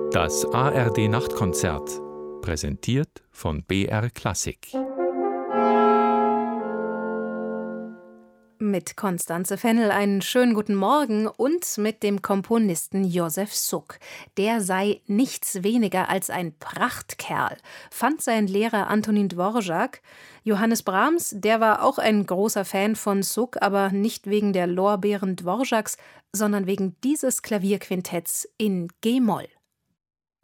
Das ARD Nachtkonzert, präsentiert von BR Klassik. Mit Constanze Fennel einen schönen guten Morgen und mit dem Komponisten Josef Suk. Der sei nichts weniger als ein Prachtkerl, fand sein Lehrer Antonín Dvořák. Johannes Brahms, der war auch ein großer Fan von Suk, aber nicht wegen der Lorbeeren Dvořáks, sondern wegen dieses Klavierquintetts in G-Moll.